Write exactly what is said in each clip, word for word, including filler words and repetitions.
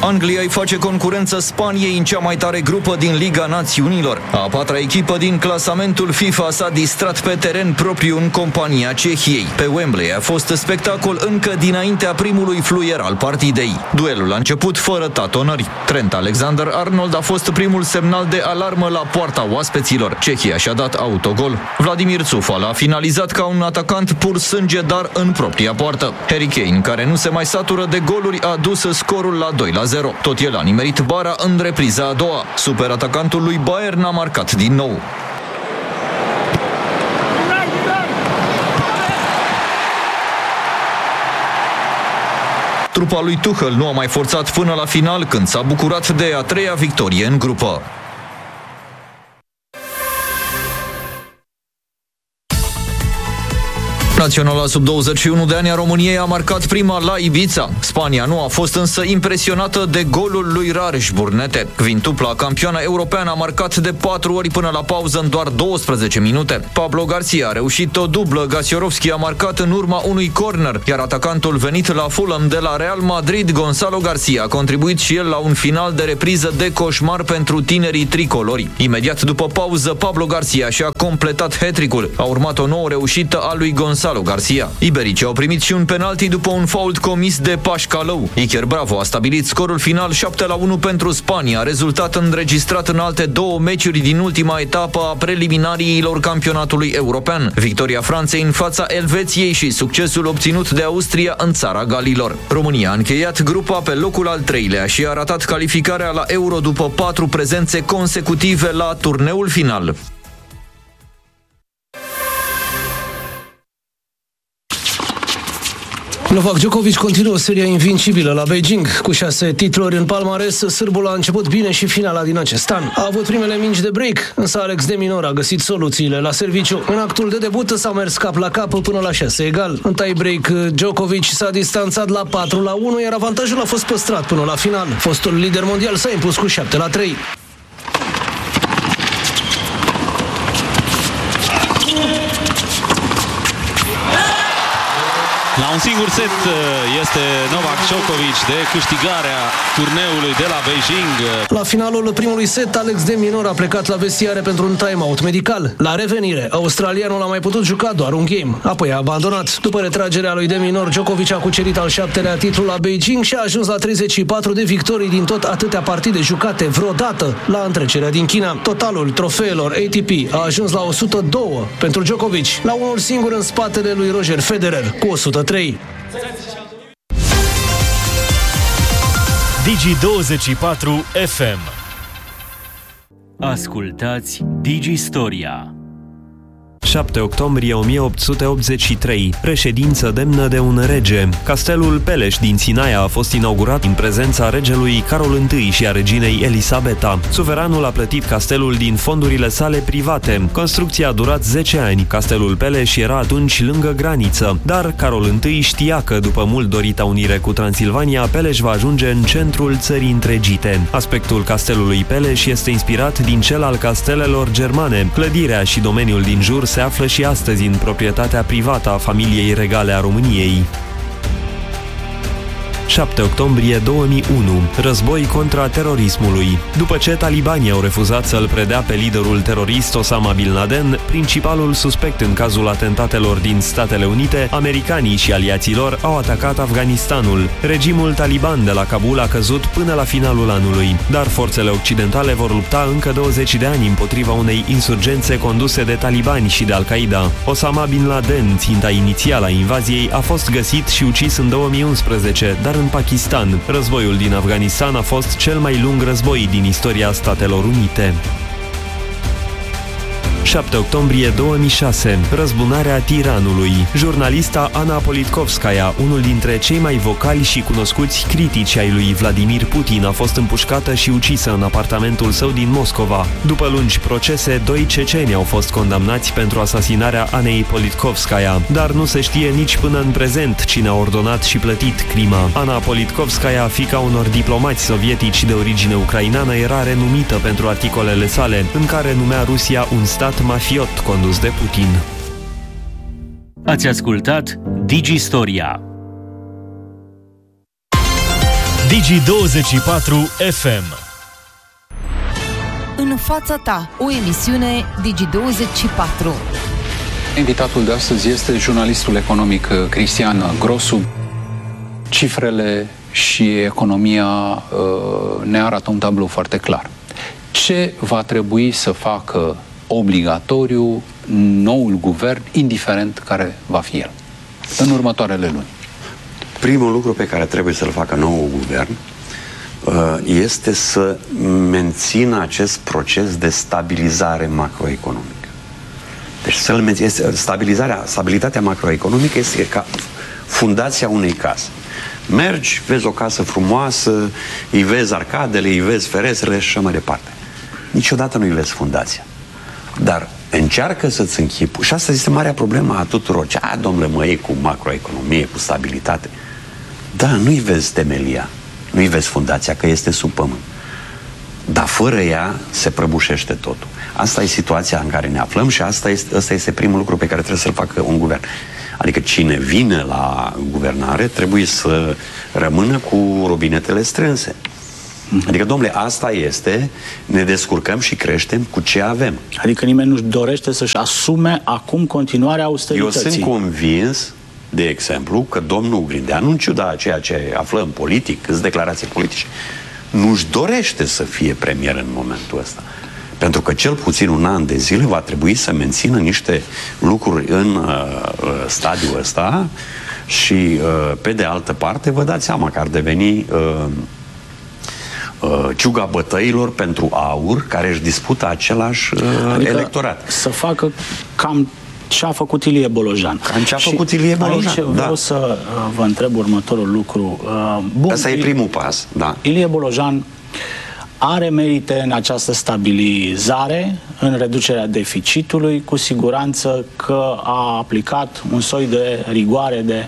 Anglia îi face concurență Spaniei în cea mai tare grupă din Liga Națiunilor. A patra echipă din clasamentul FIFA s-a distrat pe teren propriu în compania Cehiei. Pe Wembley a fost spectacol încă dinaintea primului fluier al partidei. Duelul a început fără tatonări. Trent Alexander-Arnold a fost primul semnal de alarmă la poarta oaspeților. Cehia și-a dat autogol. Vladimir Cufal a finalizat ca un atacant pur sânge, dar în propria poartă. Harry Kane, care nu se mai satură de goluri, a dus scorul la doi la zero. Tot el a nimerit bara în repriza a doua. Superatacantul lui Bayern a marcat din nou. Trupa lui Tuchel nu a mai forțat până la final, când s-a bucurat de a treia victorie în grupă. Naționala sub douăzeci și unu de ani a României a marcat prima la Ibiza. Spania nu a fost însă impresionată de golul lui Rareș Burnete. Quintupla campioana europeană a marcat de patru ori până la pauză în doar douăsprezece minute. Pablo Garcia a reușit o dublă, Gasiorovski a marcat în urma unui corner, iar atacantul venit la Fulham de la Real Madrid, Gonzalo Garcia, a contribuit și el la un final de repriză de coșmar pentru tinerii tricolori. Imediat după pauză, Pablo Garcia și-a completat hat-trick-ul. A urmat o nouă reușită a lui Gonzalo Garcia. Ibericii au primit și un penalti după un fault comis de Pașcalău. Iker Bravo a stabilit scorul final șapte la unu pentru Spania, rezultat înregistrat în alte două meciuri din ultima etapă a preliminariilor campionatului european. Victoria Franței în fața Elveției și succesul obținut de Austria în țara Galilor. România a încheiat grupa pe locul al treilea și a ratat calificarea la Euro după patru prezențe consecutive la turneul final. Novak Djokovic continuă seria invincibilă la Beijing. Cu șase titluri în palmares, sârbul a început bine și finala din acest an. A avut primele mingi de break, însă Alex de Minaur a găsit soluțiile la serviciu. În actul de debut s-a mers cap la cap până la șase egal. În tie-break, Djokovic s-a distanțat la patru la unu, iar avantajul a fost păstrat până la final. Fostul lider mondial s-a impus cu șapte la trei. La un singur set este Novak Djokovic de câștigarea turneului de la Beijing. La finalul primului set, Alex de Minaur a plecat la vestiare pentru un time-out medical. La revenire, australianul a mai putut juca doar un game, apoi a abandonat. După retragerea lui de Minaur, Djokovic a cucerit al șaptelea titlu la Beijing și a ajuns la treizeci și patru de victorii din tot atâtea partide jucate vreodată la întrecerea din China. Totalul trofeelor A T P a ajuns la o sută doi pentru Djokovic, la unul singur în spatele lui Roger Federer, cu o sută trei. Digi douăzeci și patru F M. Ascultați Digi Storia. șapte octombrie o mie opt sute optzeci și trei. Reședință demnă de un rege. Castelul Peleș din Sinaia a fost inaugurat în prezența regelui Carol I și a reginei Elisabeta. Suveranul a plătit castelul din fondurile sale private. Construcția a durat zece ani. Castelul Peleș era atunci lângă graniță, dar Carol I știa că după mult dorita unire cu Transilvania, Peleș va ajunge în centrul țării întregite. Aspectul castelului Peleș este inspirat din cel al castelelor germane. Clădirea și domeniul din jur se află și astăzi în proprietatea privată a familiei regale a României. șapte octombrie două mii unu. Război contra terorismului. După ce talibanii au refuzat să-l predea pe liderul terorist Osama Bin Laden, principalul suspect în cazul atentatelor din Statele Unite, americanii și aliații lor au atacat Afganistanul. Regimul taliban de la Kabul a căzut până la finalul anului, dar forțele occidentale vor lupta încă douăzeci de ani împotriva unei insurgențe conduse de talibani și de Al-Qaeda. Osama Bin Laden, ținta inițială a invaziei, a fost găsit și ucis în două mii unsprezece, dar în Pakistan. Războiul din Afganistan a fost cel mai lung război din istoria Statelor Unite. șapte octombrie două mii șase. Răzbunarea tiranului. Jurnalista Ana Politkovskaya, unul dintre cei mai vocali și cunoscuți critici ai lui Vladimir Putin, a fost împușcată și ucisă în apartamentul său din Moscova. După lungi procese, doi ceceni au fost condamnați pentru asasinarea Anei Politkovskaya, dar nu se știe nici până în prezent cine a ordonat și plătit crima. Ana Politkovskaya, fiica unor diplomați sovietici de origine ucraineană, era renumită pentru articolele sale, în care numea Rusia un stat mafiot condus de Putin. Ați ascultat Digi Storia. Digi douăzeci și patru F M. În fața ta, o emisiune Digi douăzeci și patru. Invitatul de astăzi este jurnalistul economic Cristian Grosu. Cifrele și economia uh, ne arată un tablou foarte clar. Ce va trebui să facă obligatoriu noul guvern, indiferent care va fi el, în următoarele luni? Primul lucru pe care trebuie să-l facă noul guvern uh, este să mențină acest proces de stabilizare macroeconomică. Deci să-l menține, stabilizarea, stabilitatea macroeconomică este ca fundația unei case. Mergi, vezi o casă frumoasă, îi vezi arcadele, îi vezi ferestrele și așa mai departe. Niciodată nu îi vezi fundația. Dar încearcă să-ți închipu. Și asta este marea problemă a tuturor. Ce, a, domnule, mă, e cu macroeconomie, cu stabilitate. Da, nu-i vezi temelia, nu-i vezi fundația, că este sub pământ. Dar fără ea se prăbușește totul. Asta e situația în care ne aflăm și asta este, asta este primul lucru pe care trebuie să-l facă un guvern. Adică cine vine la guvernare trebuie să rămână cu robinetele strânse. Adică, domnule, asta este, ne descurcăm și creștem cu ce avem. Adică nimeni nu-și dorește să-și asume acum continuarea austerității. Eu sunt convins, de exemplu, că domnul Grindeanu, în ciuda a ceea ce aflăm politic, câți declarații politice, nu-și dorește să fie premier în momentul ăsta. Pentru că cel puțin un an de zile va trebui să mențină niște lucruri în uh, stadiul ăsta și, uh, pe de altă parte, vă dați seama că ar deveni uh, uh, ciuga bătăilor pentru aur, care își dispută același uh, adică electorat. Să facă cam ce a făcut Ilie Bolojan. Cam ce a făcut Ilie Bolojan, aici vreau da. să uh, vă întreb următorul lucru. Uh, bun, Asta e primul pas, da. Ilie Bolojan are merite în această stabilizare, în reducerea deficitului, cu siguranță că a aplicat un soi de rigoare, de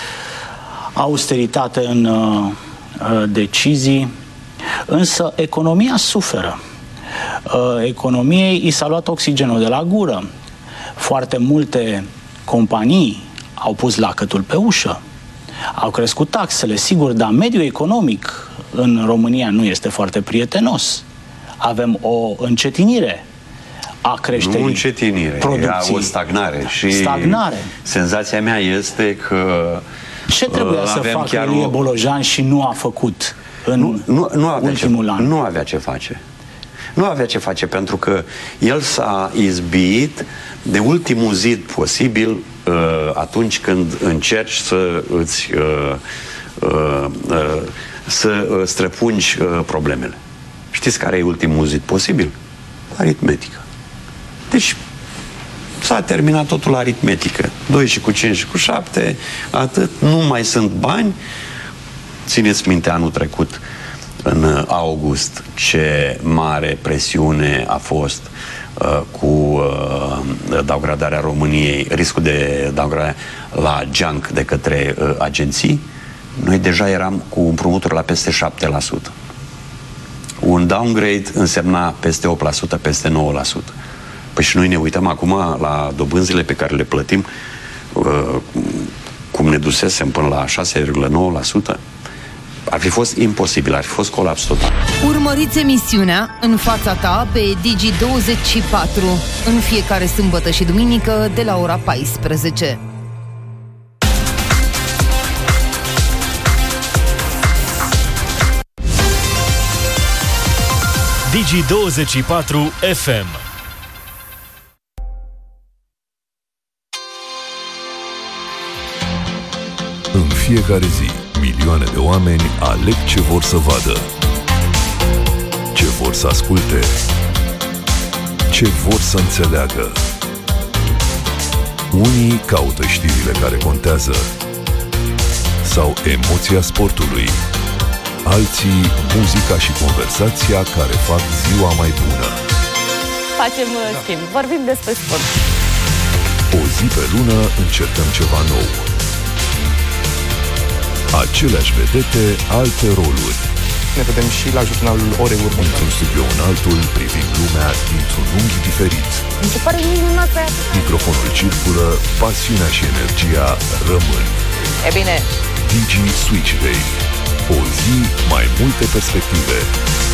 austeritate în uh, decizii, însă economia suferă. Uh, economiei i s-a luat oxigenul de la gură. Foarte multe companii au pus lacătul pe ușă, au crescut taxele, sigur, dar mediul economic în România nu este foarte prietenos. Avem o încetinire a creșterii. Nu încetinire, producției. o stagnare. Și stagnare. Senzația mea este că ce trebuia să facă Ilie Bolojan și nu a făcut în nu, nu, nu avea ultimul ce, an? Nu avea ce face. Nu avea ce face pentru că el s-a izbit de ultimul zid posibil uh, atunci când încerci să îți uh, uh, uh, să uh, străpungi uh, problemele. Știți care e ultimul zid posibil? Aritmetică. Deci s-a terminat totul la aritmetică. doi și cu cinci și cu șapte, atât, nu mai sunt bani. Țineți minte anul trecut, în august, ce mare presiune a fost uh, cu uh, downgradarea României, riscul de downgradare la junk de către uh, agenții. Noi deja eram cu împrumuturi la peste șapte la sută. Un downgrade însemna peste opt la sută, peste nouă la sută. Păi și noi ne uităm acum la dobânzile pe care le plătim, uh, cum ne dusesem până la șase virgulă nouă la sută. Ar fi fost imposibil, ar fi fost colaps total. Urmăriți emisiunea În fața ta pe Digi douăzeci și patru în fiecare sâmbătă și duminică de la ora paisprezece. Digi douăzeci și patru F M. În fiecare zi, milioane de oameni aleg ce vor să vadă, ce vor să asculte, ce vor să înțeleagă. Unii caută știrile care contează sau emoția sportului, alții muzica și conversația care fac ziua mai bună. Facem schimb, vorbim despre sport. O zi pe lună încercăm ceva nou. Aceleași vedete, alte roluri. Ne vedem și la jurnalul Orei Următoare. Într-un studio în altul, privind lumea dintr-un unghi diferit. Mi se pare minunat. Microfonul circulă, pasiunea și energia rămân. E bine. Digi Switch Day. O zi mai multe perspective.